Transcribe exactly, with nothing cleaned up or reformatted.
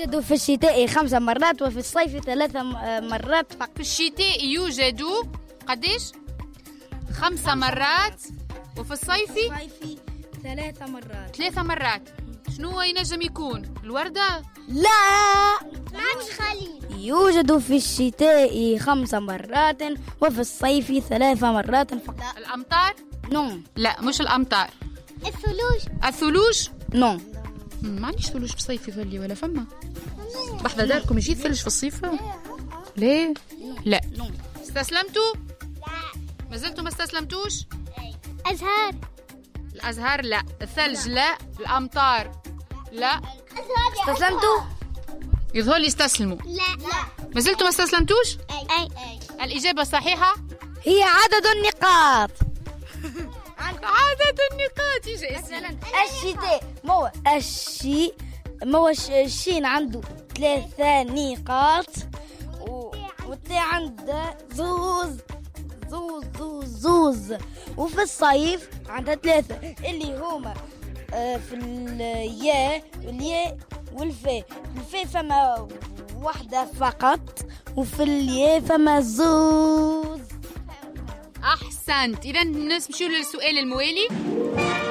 يوجد في الشتاء خمس مرات وفي الصيف ثلاث مرات فقط. في الشتاء يوجد قديش؟ خمس مرات وفي الصيف الصيف ثلاث مرات. ثلاث مرات. شنو ينجم يكون؟ الوردة؟ لا، مش خليل. يوجد في الشتاء خمس مرات وفي الصيف ثلاث مرات فقط. الأمطار؟ نو. لا مش الأمطار. الثلوج. الثلوج؟ نو. ما عنديش ثلوج في الصيف يظلي ولا فما. بحذا داركم يجي ثلج في الصيف؟ ليه؟ لا. نو. استسلمتوا؟ لا. ما زلتوا ما استسلمتوش؟ أزهار. الأزهار لا، الثلج لا، الأمطار لا. استسلمتوا؟ يظهر لي استسلموا. لا. لا. ما زلتوا ما استسلمتوش؟ أي. الإجابة الصحيحة هي عدد النقاط. عدد النقاط. يجي مثلا الشتاء مو الشي مو الشين عنده ثلاثة نقاط والتاء عنده زوز زوز زوز زوز وفي الصيف عندها ثلاثة اللي هما في الياء والياء والفاء. الفاء فما واحدة فقط وفي الياء فما زوز. أحسنت. إذا نمشيو للسؤال الموالي.